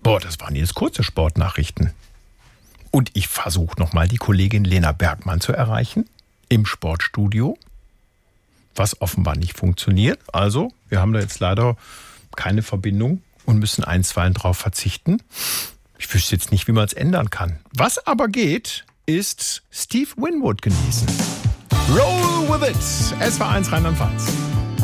Das waren jetzt kurze Sportnachrichten. Und ich versuche nochmal die Kollegin Lena Bergmann zu erreichen im Sportstudio, was offenbar nicht funktioniert. Also, wir haben da jetzt leider keine Verbindung und müssen einstweilen drauf verzichten. Ich wüsste jetzt nicht, wie man es ändern kann. Was aber geht, ist Steve Winwood genießen. Roll with it. SWR1 Rheinland-Pfalz.